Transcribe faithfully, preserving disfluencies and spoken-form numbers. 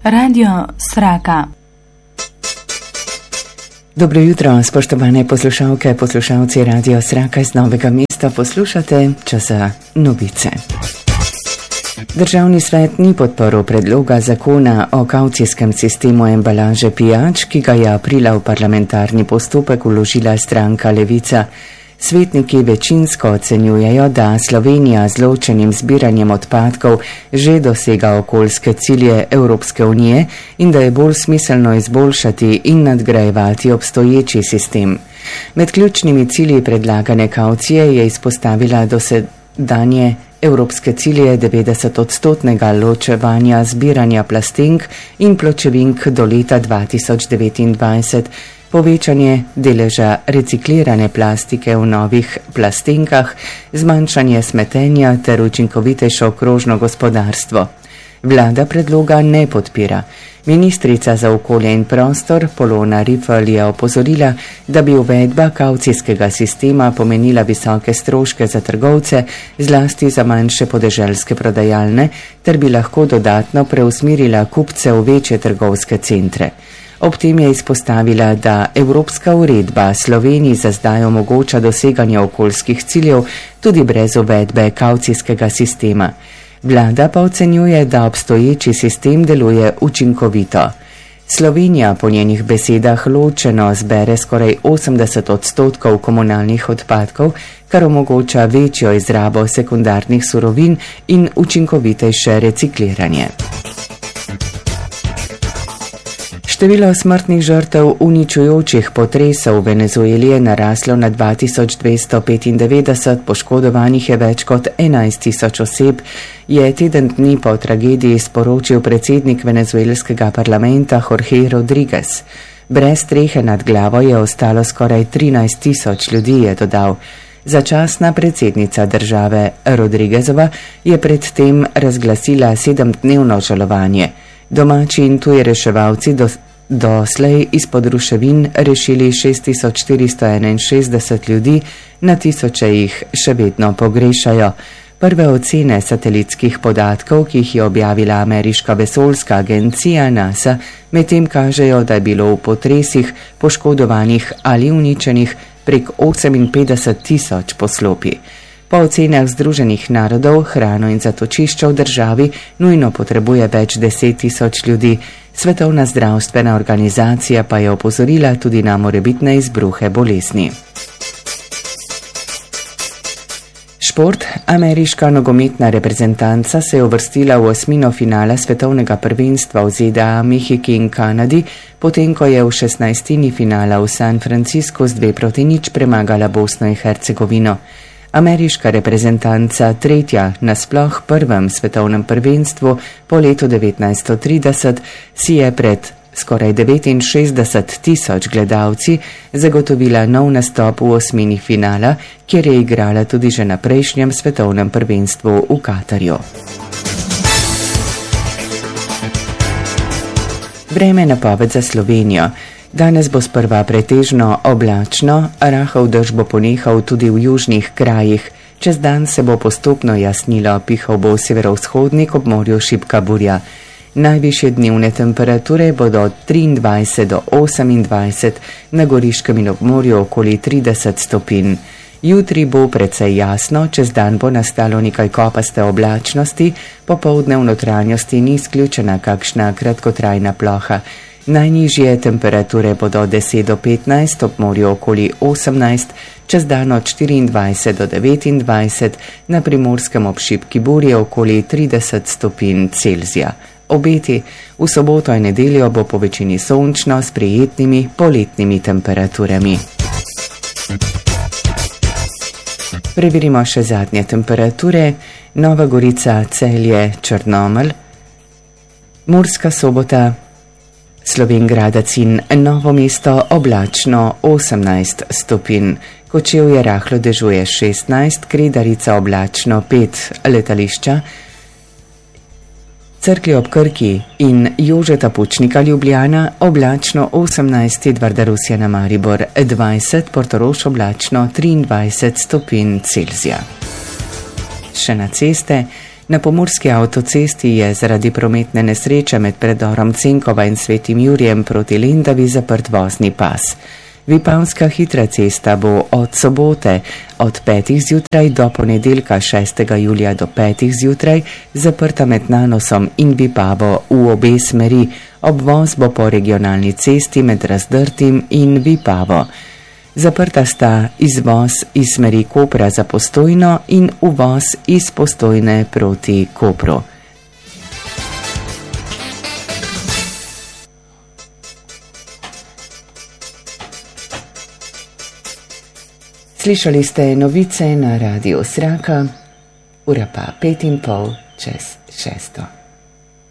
Radio Sraka. Dobro jutro, spoštovane poslušalke, poslušalci Radio Sraka iz Novega mesta. Poslušate Časa novice. Državni svet ni podporil predloga zakona o kavcijskem sistemu embalaže pijač, ki ga je aprila v parlamentarni postopek vložila stranka Levica. Svetniki večinsko ocenjujejo, da Slovenija z ločenim zbiranjem odpadkov že dosega okoljske cilje Evropske unije in da je bolj smiselno izboljšati in nadgrajevati obstoječi sistem. Med ključnimi cilji predlagane kavcije je izpostavila dosedanje evropske cilje devetdeset odstotnega ločevanja zbiranja plastenk in pločevink do leta dva tisoč devetindvajset, povečanje deleža reciklirane plastike v novih plastenkah, zmanjšanje smetenja ter učinkovitejše okrožno gospodarstvo. Vlada predloga ne podpira. Ministrica za okolje in prostor Polona Rifel je opozorila, da bi uvedba kavcijskega sistema pomenila visoke stroške za trgovce, zlasti za manjše podeželske prodajalne, ter bi lahko dodatno preusmerila kupce v večje trgovske centre. Ob tem je izpostavila, da evropska uredba Sloveniji za zdaj omogoča doseganje okoljskih ciljev tudi brez uvedbe kavcijskega sistema. Vlada pa ocenjuje, da obstoječi sistem deluje učinkovito. Slovenija po njenih besedah ločeno zbere skoraj osemdeset odstotkov komunalnih odpadkov, kar omogoča večjo izrabo sekundarnih surovin in učinkovitejše recikliranje. Število smrtnih žrtev uničujočih potresov v Venezueli je naraslo na dva tisoč dvesto petindevetdeset, poškodovanih je več kot enajst tisoč oseb, je teden dni po tragediji sporočil predsednik venezuelskega parlamenta Jorge Rodriguez. Brez strehe nad glavo je ostalo skoraj trinajst tisoč ljudi, je dodal. Začasna predsednica države Rodriguezova je predtem razglasila sedemdnevno žalovanje. Domači in tuji reševalci do, doslej izpod ruševin rešili šest tisoč štiristo enainšestdeset ljudi, na tisoče jih še vedno pogrešajo. Prve ocene satelitskih podatkov, ki jih je objavila ameriška vesoljska agencija NASA, medtem kažejo, da je bilo v potresih poškodovanih ali uničenih prek oseminpetdeset tisoč poslopij. Po ocenah Združenih narodov hrano in zatočišča v državi nujno potrebuje več deset tisoč ljudi. Svetovna zdravstvena organizacija pa je opozorila tudi na morebitne izbruhe bolezni. Šport. Ameriška nogometna reprezentanca se je uvrstila v osmino finala svetovnega prvenstva v Z D A, Mehiki in Kanadi, potem ko je v šestnajstini finala v San Franciscu z dve proti nič premagala Bosno in Hercegovino. Ameriška reprezentanca, tretja nasploh prvem svetovnem prvenstvu po letu devetnajststo trideset, si je pred skoraj devetinšestdeset tisoč gledalci zagotovila nov nastop v osmini finala, kjer je igrala tudi že na prejšnjem svetovnem prvenstvu v Katarju. Vreme napoved za Slovenijo. Danes bo sprva pretežno oblačno, rahel dež bo ponehal tudi v južnih krajih. Čez dan se bo postopno jasnilo, pihal bo severovzhodnik, ob morju šibka burja. Najvišje dnevne temperature bodo od triindvajset do osemindvajset, na Goriškem in ob morju okoli trideset stopinj. Jutri bo precej jasno, čez dan bo nastalo nekaj kopaste oblačnosti, popoldne v notranjosti ni izključena kakšna kratkotrajna ploha. Najnižje temperature bodo od deset do petnajst, ob morju okoli osemnajst, čez dan od štiriindvajset do devetindvajset, na Primorskem ob šibki burji okoli trideset stopinj Celzija. Obeti. V soboto in nedeljo bo po večini sončno s prijetnimi poletnimi temperaturami. Preverimo še zadnje temperature. Nova Gorica, Celje, Črnomelj, Murska Sobota, Slovenj Gradec in Novo mesto oblačno osemnajst stopinj. Kočevje rahlo dežuje šestnajst, Kredarica oblačno pet, letališča Cerklje ob Krki in Jožeta Pučnika Ljubljana oblačno osemnajst, Edvarda Rusjana Maribor dvajset, Portorož oblačno triindvajset stopinj Celzija. Še na ceste. Na pomurski avtocesti je zaradi prometne nesreče med predorom Cenkova in Svetim Jurjem proti Lendavi zaprt vozni pas. Vipavska hitra cesta bo od sobote od petih zjutraj do ponedeljka šestega julija do petih zjutraj zaprta med Nanosom in Vipavo v obe smeri. Obvoz bo po regionalni cesti med Razdrtim in Vipavo. Zaprta sta izvoz iz smeri Kopra za Postojno in uvoz iz Postojne proti Kopru. Slišali ste novice na Radiu Sraka, ura pa pet in pol čez šesto.